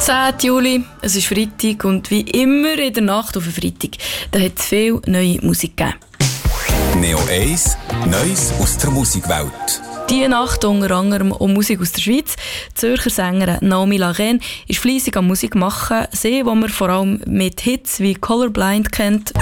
10. Juli, es ist Freitag und wie immer in der Nacht auf den Freitag, da hat es viel neue Musik gegeben. Neo 1, Neues aus der Musikwelt. Diese Nacht unter anderem auch Musik aus der Schweiz. Die Zürcher Sängerin Naomi Laurent ist fleissig an Musik machen. Sie, die man vor allem mit Hits wie Colorblind kennt.